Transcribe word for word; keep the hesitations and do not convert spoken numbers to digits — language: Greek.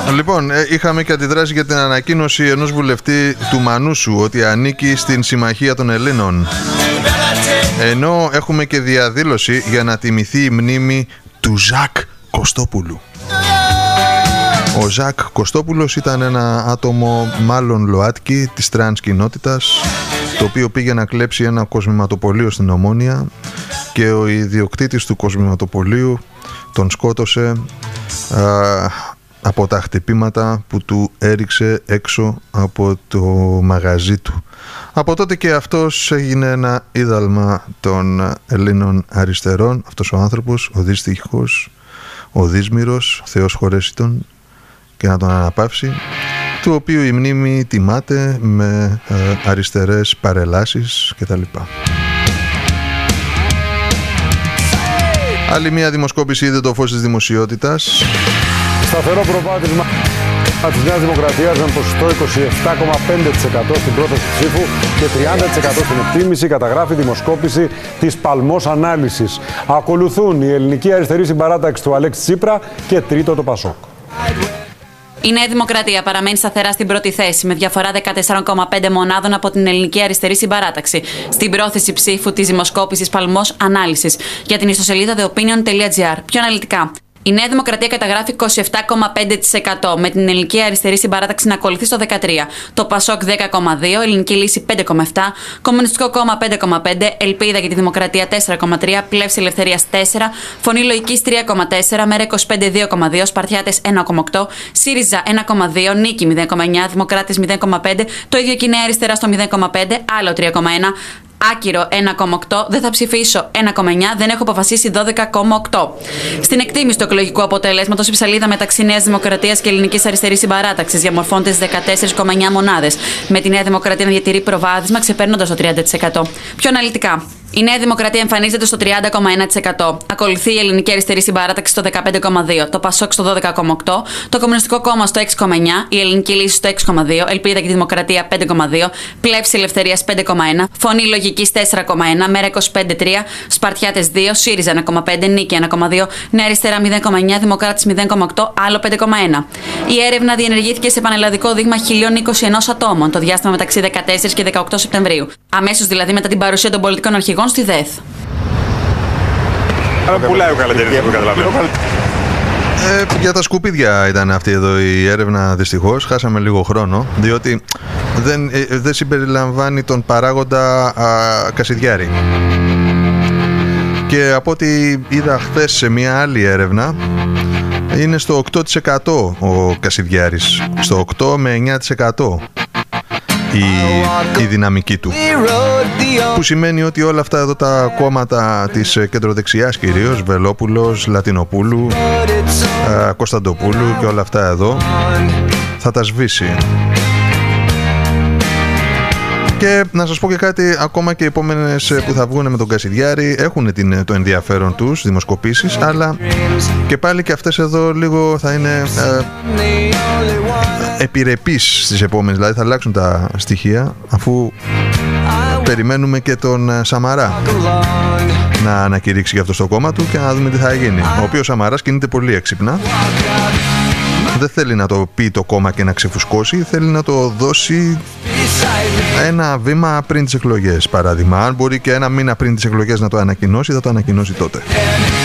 Λοιπόν, είχαμε και αντιδράσει για την ανακοίνωση ενός βουλευτή του Μανούσου ότι ανήκει στην Συμμαχία των Ελλήνων. Ενώ έχουμε και διαδήλωση για να τιμηθεί η μνήμη του Ζακ Κωστόπουλου. Ο Ζακ Κωστόπουλος ήταν ένα άτομο μάλλον ΛΟΑΤΚΙ της τρανς κοινότητας, το οποίο πήγε να κλέψει ένα κοσμηματοπωλείο στην Ομόνια και ο ιδιοκτήτης του κοσμηματοπωλείου τον σκότωσε α, από τα χτυπήματα που του έριξε έξω από το μαγαζί του. Από τότε και αυτός έγινε ένα είδαλμα των Ελλήνων αριστερών, αυτός ο άνθρωπος, ο δυστυχώς, ο δύσμυρος, Θεός χωρέσει τον και να τον αναπαύσει, του οποίου η μνήμη τιμάται με ε, αριστερές παρελάσεις κτλ. Άλλη μια δημοσκόπηση είδε το φως της δημοσιότητας. Σταθερό προβάδισμα της Νέας Δημοκρατίας με ποσοστό είκοσι επτά κόμμα πέντε τοις εκατό στην πρόθεση ψήφου και τριάντα τοις εκατό στην εκτίμηση, καταγράφει δημοσκόπηση της Παλμός Ανάλυσης. Ακολουθούν η Ελληνική Αριστερή Συμπαράταξη του Αλέξη Τσίπρα και τρίτο το Πασόκ. Η Νέα Δημοκρατία παραμένει σταθερά στην πρώτη θέση, με διαφορά δεκατέσσερα κόμμα πέντε μονάδων από την Ελληνική Αριστερή Συμπαράταξη, στην πρόθεση ψήφου της δημοσκόπησης Παλμός Ανάλυσης, για την ιστοσελίδα the opinion dot gr. Πιο αναλυτικά. Η Νέα Δημοκρατία καταγράφει είκοσι επτά κόμμα πέντε τοις εκατό, με την Ελληνική Αριστερή Συμπαράταξη να ακολουθεί στο δεκατρία τοις εκατό. Το Πασόκ δέκα κόμμα δύο τοις εκατό, Ελληνική Λύση πέντε κόμμα επτά τοις εκατό, Κομμουνιστικό Κόμμα πέντε κόμμα πέντε τοις εκατό, Ελπίδα για τη Δημοκρατία τέσσερα κόμμα τρία τοις εκατό, Πλεύση Ελευθερίας τέσσερα τοις εκατό, Φωνή Λογικής τρία κόμμα τέσσερα τοις εκατό, Μέρα είκοσι πέντε δύο κόμμα δύο τοις εκατό, Σπαρτιάτες ένα κόμμα οκτώ τοις εκατό, ΣΥΡΙΖΑ ένα κόμμα δύο τοις εκατό, Νίκη μηδέν κόμμα εννιά τοις εκατό, Δημοκράτες μηδέν κόμμα πέντε τοις εκατό, το ίδιο και η Νέα Αριστερά στο μηδέν κόμμα πέντε τοις εκατό, Άλλο τρία κόμμα ένα τοις εκατό. Άκυρο ένα κόμμα οκτώ τοις εκατό, δεν θα ψηφίσω ένα κόμμα εννιά τοις εκατό, δεν έχω αποφασίσει δώδεκα κόμμα οκτώ τοις εκατό. Στην εκτίμηση του εκλογικού αποτελέσματος, η ψαλίδα μεταξύ Νέας Δημοκρατίας και Ελληνικής Αριστερής Συμπαράταξης διαμορφώνεται στις δεκατέσσερα κόμμα εννιά μονάδες, με τη Νέα Δημοκρατία να διατηρεί προβάδισμα ξεπέρνοντας το τριάντα τοις εκατό. Πιο αναλυτικά. Η Νέα Δημοκρατία εμφανίζεται στο τριάντα κόμμα ένα τοις εκατό. Ακολουθεί η Ελληνική Αριστερή Συμπαράταξη στο δεκαπέντε κόμμα δύο τοις εκατό. Το Πασόκ στο δώδεκα κόμμα οκτώ τοις εκατό. Το Κομμουνιστικό Κόμμα στο έξι κόμμα εννιά τοις εκατό. Η Ελληνική Λύση στο έξι κόμμα δύο τοις εκατό. Ελπίδα και τη Δημοκρατία πέντε κόμμα δύο τοις εκατό. Πλεύση Ελευθερίας πέντε κόμμα ένα τοις εκατό. Φωνή Λογικής τέσσερα κόμμα ένα τοις εκατό. Μέρα είκοσι πέντε κόμμα τρία τοις εκατό. Σπαρτιάτες δύο τοις εκατό. ΣΥΡΙΖΑ ένα κόμμα πέντε τοις εκατό. Νίκη ένα κόμμα δύο τοις εκατό. Νέα Αριστερά μηδέν κόμμα εννιά τοις εκατό. Δημοκράτες μηδέν κόμμα οκτώ τοις εκατό. Άλλο πέντε κόμμα ένα τοις εκατό. Η έρευνα διενεργήθηκε σε πανελλαδικό δείγμα χίλια είκοσι ένα ατόμων το διάστημα μεταξύ δεκατέσσερις και δεκαοκτώ Σεπτεμβρίου. Αμέσως δηλαδή μετά την παρουσία των πολιτικών αρχηγών στη ΔΕΘ. Πουλάει ο Καλατζέρης, που καταλαβαίνω. Ε, για τα σκουπίδια ήταν αυτή εδώ η έρευνα, δυστυχώς. Χάσαμε λίγο χρόνο, διότι δεν, ε, δεν συμπεριλαμβάνει τον παράγοντα α, Κασιδιάρη. Και από ό,τι είδα χθες σε μια άλλη έρευνα, είναι στο οκτώ τοις εκατό ο Κασιδιάρης. Στο οκτώ με εννιά τοις εκατό. Η, η δυναμική του, που σημαίνει ότι όλα αυτά εδώ τα κόμματα της κεντροδεξιάς, κυρίως Βελόπουλος, Λατινοπούλου, ε, Κωνσταντοπούλου και όλα αυτά εδώ, θα τα σβήσει. Και να σας πω και κάτι, ακόμα και οι επόμενες που θα βγουν με τον Κασιδιάρη έχουν την, το ενδιαφέρον τους, δημοσκοπήσεις, αλλά και πάλι και αυτές εδώ λίγο θα είναι ε, επιρρεπείς στις επόμενες, δηλαδή θα αλλάξουν τα στοιχεία, αφού περιμένουμε και τον Σαμαρά να ανακηρύξει για αυτό στο κόμμα του και να δούμε τι θα γίνει. Ο οποίος Σαμαράς κινείται πολύ έξυπνα. Δεν θέλει να το πει το κόμμα και να ξεφουσκώσει, θέλει να το δώσει ένα βήμα πριν τις εκλογές. Παράδειγμα, αν μπορεί και ένα μήνα πριν τις εκλογές να το ανακοινώσει, θα το ανακοινώσει τότε.